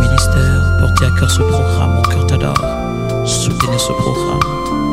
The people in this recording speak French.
ministère, portez à cœur ce programme, mon cœur t'adore. Soutenez ce programme.